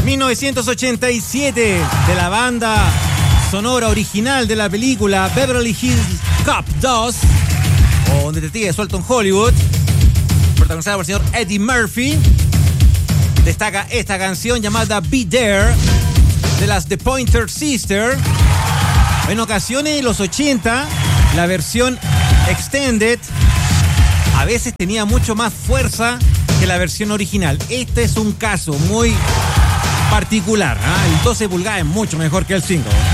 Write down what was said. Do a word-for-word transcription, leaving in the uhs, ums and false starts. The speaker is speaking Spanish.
mil novecientos ochenta y siete, de la banda sonora original de la película Beverly Hills Cop dos, o Un detective suelto en Hollywood, protagonizada por el señor Eddie Murphy. Destaca esta canción llamada Be There, de las The Pointer Sisters. En ocasiones, en los ochenta, la versión extended a veces tenía mucho más fuerza que la versión original. Este es un caso muy particular, ¿eh? El doce pulgadas es mucho mejor que el cinco.